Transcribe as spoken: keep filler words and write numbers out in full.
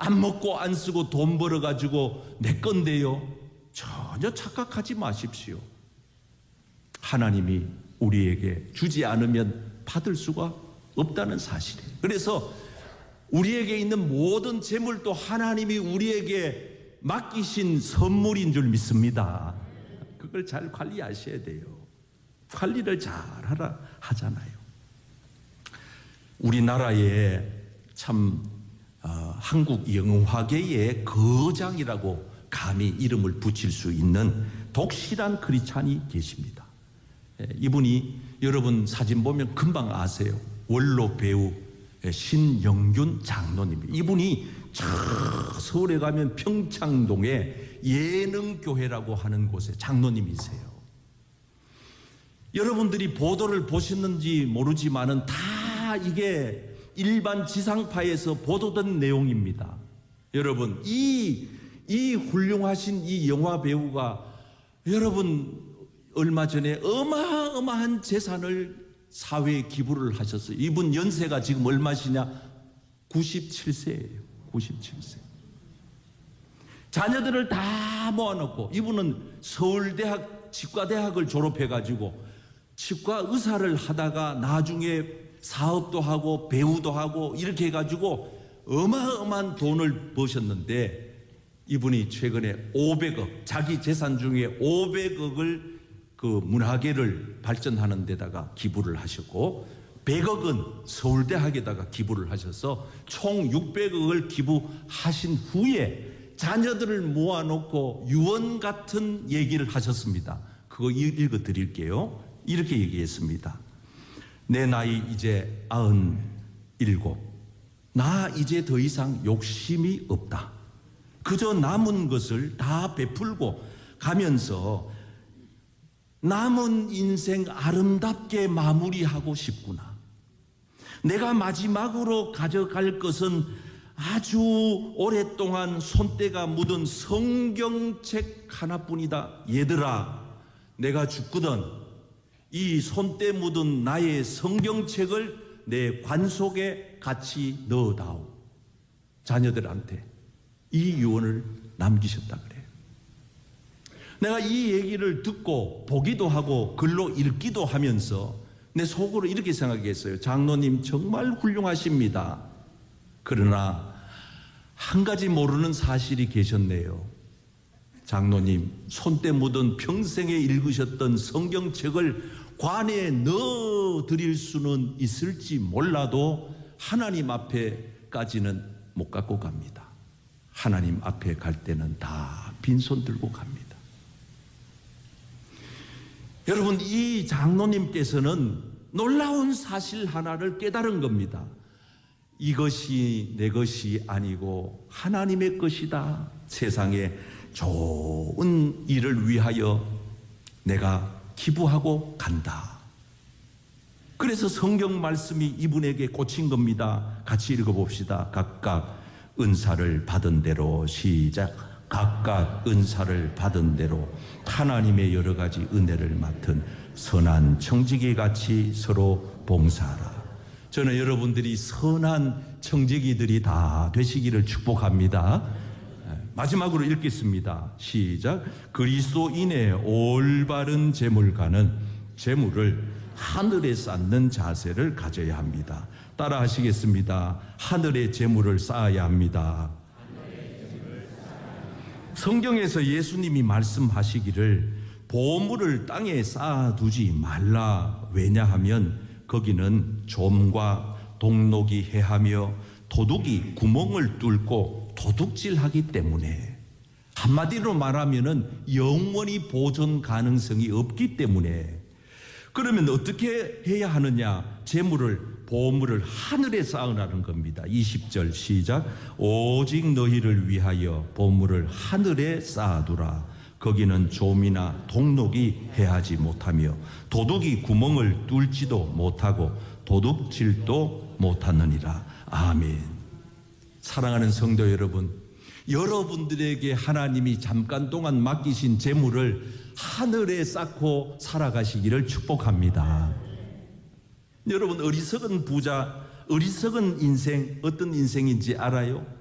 안 먹고 안 쓰고 돈 벌어가지고 내 건데요. 전혀 착각하지 마십시오. 하나님이 우리에게 주지 않으면 받을 수가 없다는 사실이에요. 그래서 우리에게 있는 모든 재물도 하나님이 우리에게 맡기신 선물인 줄 믿습니다. 그걸 잘 관리하셔야 돼요. 관리를 잘 하라 하잖아요. 우리나라에 참 어, 한국 영화계의 거장이라고 감히 이름을 붙일 수 있는 독실한 크리스찬이 계십니다. 예, 이분이 여러분 사진 보면 금방 아세요. 원로 배우 신영균 장로님입니다. 이분이 저 서울에 가면 평창동에 예능교회라고 하는 곳에 장로님이세요. 여러분들이 보도를 보셨는지 모르지만은 다 이게 일반 지상파에서 보도된 내용입니다. 여러분, 이, 이 훌륭하신 이 영화 배우가 여러분 얼마 전에 어마어마한 재산을 사회에 기부를 하셨어요. 이분 연세가 지금 얼마시냐? 구십칠 세예요. 구십칠 세. 자녀들을 다 모아놓고 이분은 서울대학 치과대학을 졸업해가지고 치과 의사를 하다가 나중에 사업도 하고 배우도 하고 이렇게 해가지고 어마어마한 돈을 버셨는데 이분이 최근에 오백억, 자기 재산 중에 오백억을 그 문화계를 발전하는 데다가 기부를 하셨고 백억은 서울대학에다가 기부를 하셔서 총 육백억을 기부하신 후에 자녀들을 모아놓고 유언 같은 얘기를 하셨습니다. 그거 읽어 드릴게요. 이렇게 얘기했습니다. 내 나이 이제 아흔일곱. 나 이제 더 이상 욕심이 없다. 그저 남은 것을 다 베풀고 가면서 남은 인생 아름답게 마무리하고 싶구나. 내가 마지막으로 가져갈 것은 아주 오랫동안 손때가 묻은 성경책 하나뿐이다. 얘들아, 내가 죽거든 이 손때 묻은 나의 성경책을 내 관 속에 같이 넣어다오. 자녀들한테 이 유언을 남기셨다 그래요. 내가 이 얘기를 듣고 보기도 하고 글로 읽기도 하면서 내 속으로 이렇게 생각했어요. 장로님 정말 훌륭하십니다. 그러나 한 가지 모르는 사실이 계셨네요. 장로님, 손때 묻은 평생에 읽으셨던 성경책을 관에 넣어드릴 수는 있을지 몰라도 하나님 앞에까지는 못 갖고 갑니다. 하나님 앞에 갈 때는 다 빈손 들고 갑니다. 여러분, 이 장로님께서는 놀라운 사실 하나를 깨달은 겁니다. 이것이 내 것이 아니고 하나님의 것이다. 세상에 좋은 일을 위하여 내가 기부하고 간다. 그래서 성경 말씀이 이분에게 꽂힌 겁니다. 같이 읽어봅시다. 각각 은사를 받은 대로 시작. 각각 은사를 받은 대로 하나님의 여러 가지 은혜를 맡은 선한 청지기 같이 서로 봉사하라. 저는 여러분들이 선한 청지기들이 다 되시기를 축복합니다. 마지막으로 읽겠습니다. 시작. 그리스도인의 올바른 재물가는 재물을 하늘에 쌓는 자세를 가져야 합니다. 따라 하시겠습니다. 하늘에 재물을 쌓아야 합니다. 성경에서 예수님이 말씀하시기를 보물을 땅에 쌓아두지 말라. 왜냐하면 거기는 좀과 동록이 해하며 도둑이 구멍을 뚫고 도둑질하기 때문에, 한마디로 말하면은 영원히 보존 가능성이 없기 때문에. 그러면 어떻게 해야 하느냐? 재물을 보물을 하늘에 쌓으라는 겁니다. 이십 절 시작. 오직 너희를 위하여 보물을 하늘에 쌓아두라. 거기는 좀이나 동록이 해하지 못하며 도둑이 구멍을 뚫지도 못하고 도둑질도 못하느니라. 아멘. 사랑하는 성도 여러분, 여러분들에게 하나님이 잠깐 동안 맡기신 재물을 하늘에 쌓고 살아가시기를 축복합니다. 여러분, 어리석은 부자, 어리석은 인생, 어떤 인생인지 알아요?